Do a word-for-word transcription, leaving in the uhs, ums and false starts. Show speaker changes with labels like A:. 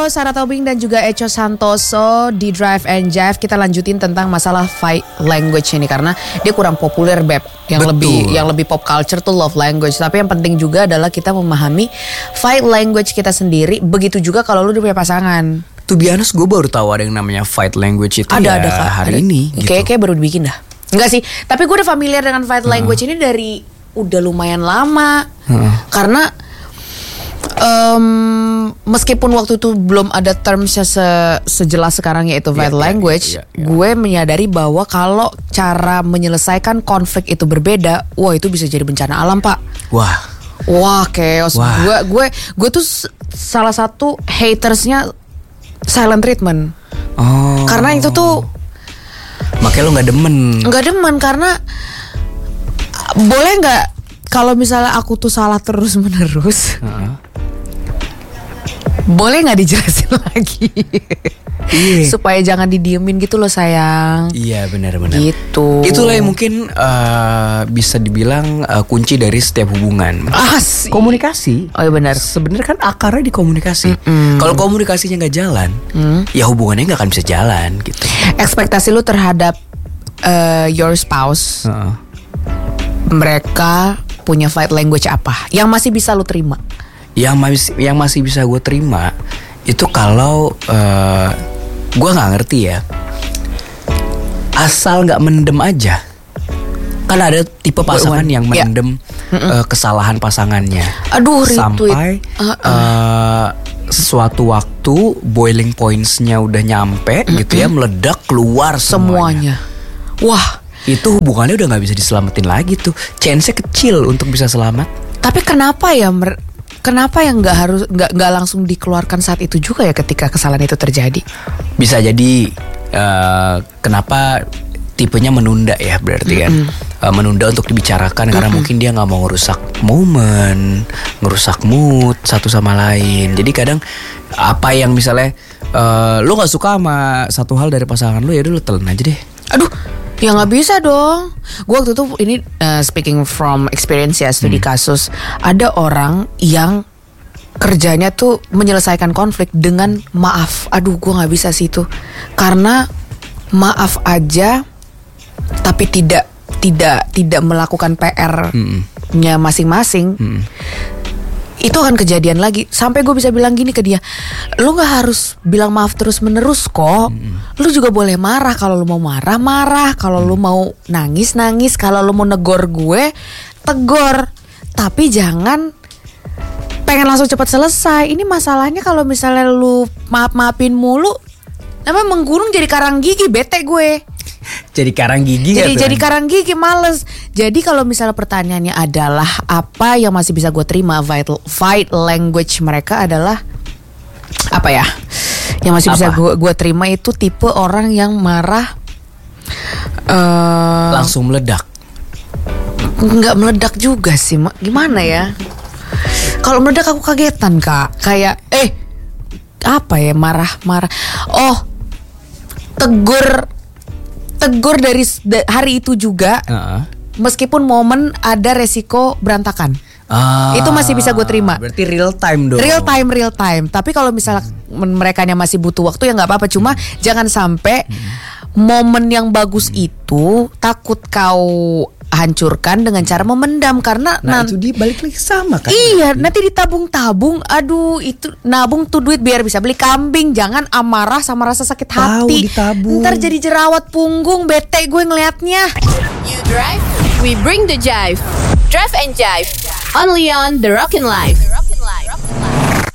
A: Halo Sarah Tobing dan juga Echo Santoso di Drive and Jive. Kita lanjutin tentang masalah fight language ini karena dia kurang populer, Beb. Yang
B: Betul.
A: lebih yang lebih pop culture tuh love language. Tapi yang penting juga adalah kita memahami fight language kita sendiri. Begitu juga kalau lu udah punya pasangan.
B: To be honest, gue baru tahu ada yang namanya fight language itu
A: Ada
B: ya
A: ada Kak.
B: hari
A: ada.
B: ini. Gitu.
A: Kayak kayak baru dibikin dah. Enggak sih, tapi gue udah familiar dengan fight language uh. ini dari udah lumayan lama. Uh. Karena Um, meskipun waktu itu belum ada termsnya se- sejelas sekarang yaitu fight yeah, language, yeah, yeah, yeah. gue menyadari bahwa kalau cara menyelesaikan konflik itu berbeda, wah itu bisa jadi bencana alam, Pak.
B: Wah,
A: wah chaos.
B: Wah.
A: Gue gue gue tuh salah satu hatersnya silent treatment.
B: Oh.
A: Karena itu tuh
B: makanya lo nggak demen.
A: Nggak demen karena boleh nggak kalau misalnya aku tuh salah terus menerus. Uh-huh. Boleh gak dijelasin lagi? Iya. Supaya jangan didiemin gitu loh sayang.
B: Iya benar-benar
A: gitu.
B: Itulah yang mungkin uh, bisa dibilang uh, kunci dari setiap hubungan.
A: Asik.
B: Komunikasi.
A: Oh iya benar.
B: Sebenarnya kan akarnya di komunikasi.
A: Mm-mm.
B: Kalau komunikasinya gak jalan, mm. ya hubungannya gak akan bisa jalan gitu.
A: Ekspektasi lu terhadap uh, your spouse, uh-uh. mereka punya fight language apa yang masih bisa lu terima?
B: Yang masih yang masih bisa gue terima itu kalau uh, gue nggak ngerti ya, asal nggak mendem aja. Kan ada tipe pasangan yang mendem yeah. uh, kesalahan pasangannya.
A: Aduh,
B: sampai uh-uh. uh, sesuatu waktu boiling points-nya udah nyampe mm-hmm. gitu ya, meledak keluar semuanya.
A: semuanya. Wah,
B: itu hubungannya udah nggak bisa diselamatin lagi tuh. Chance-nya kecil untuk bisa selamat.
A: Tapi kenapa ya? Mer- Kenapa yang nggak harus nggak nggak langsung dikeluarkan saat itu juga ya ketika kesalahan itu terjadi?
B: Bisa jadi uh, kenapa tipenya menunda ya berarti kan mm-hmm. uh, menunda untuk dibicarakan mm-hmm. karena mungkin dia nggak mau ngerusak momen, ngerusak mood satu sama lain. Jadi kadang apa yang misalnya uh, lo nggak suka sama satu hal dari pasangan lo, ya udah lo telan aja deh.
A: Aduh. Ya gak bisa dong. Gue waktu itu ini uh, speaking from experience ya, studi hmm. kasus. Ada orang yang kerjanya tuh menyelesaikan konflik dengan maaf. Aduh gue gak bisa sih itu. Karena maaf aja tapi tidak Tidak tidak melakukan P R-nya hmm. masing-masing. hmm. Itu akan kejadian lagi. Sampai gue bisa bilang gini ke dia, lu gak harus bilang maaf terus menerus kok. hmm. Lu juga boleh marah. Kalau lu mau marah, marah. Kalau hmm. lu mau nangis, nangis. Kalau lu mau negor gue, tegor. Tapi jangan pengen langsung cepat selesai. Ini masalahnya kalau misalnya lu maaf-maafin mulu, namanya menggunung jadi karang gigi. Bete gue.
B: Jadi karang gigi
A: Jadi jadi karang gigi males. Jadi kalau misalnya pertanyaannya adalah apa yang masih bisa gue terima, fight, fight language mereka adalah apa ya? Yang masih apa? Bisa gue gue terima itu tipe orang yang marah uh,
B: langsung meledak.
A: Nggak meledak juga sih, gimana ya? Kalau meledak aku kagetan Kak. Kayak eh apa ya, marah-marah. Oh, tegur tegur dari hari itu juga, uh-uh. meskipun momen ada resiko berantakan. Ah, itu masih bisa gue terima.
B: Berarti real time dong.
A: Real time, real time. Tapi kalau misalnya hmm. merekanya masih butuh waktu ya nggak apa-apa. Cuma hmm. jangan sampai hmm. momen yang bagus hmm. itu takut kau hancurkan dengan cara memendam. Karena
B: nah nan- itu dia balik lagi sama kan.
A: Iya, nanti ditabung-tabung. Aduh, itu nabung tuh duit biar bisa beli kambing. Jangan amarah sama rasa sakit hati.
B: Ditabung.
A: Ntar jadi jerawat punggung. Bete gue ngelihatnya.
C: You drive, we bring the jive. Drive and Jive, only on The Rockin' Life.